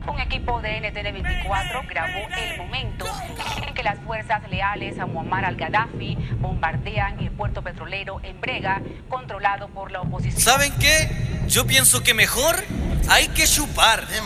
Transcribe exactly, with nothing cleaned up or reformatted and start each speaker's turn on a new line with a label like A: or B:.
A: Un equipo de N T N veinticuatro grabó el momento en que las fuerzas leales a Muammar al-Gaddafi bombardean el puerto petrolero en Brega, controlado por la oposición.
B: ¿Saben qué? Yo pienso que mejor hay que chupar.